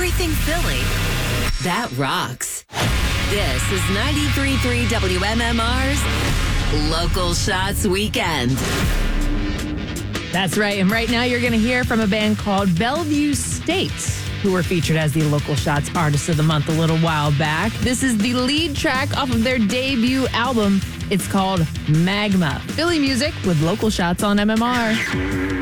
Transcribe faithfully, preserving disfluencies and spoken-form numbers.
everything Philly that rocks. This is ninety-three point three W M M R's Local Shots Weekend. That's right. And right now you're going to hear from a band called Bellevue State, who were featured as the Local Shots Artist of the Month a little while back. This is the lead track off of their debut album. It's called Magma. Philly music with Local Shots on M M R.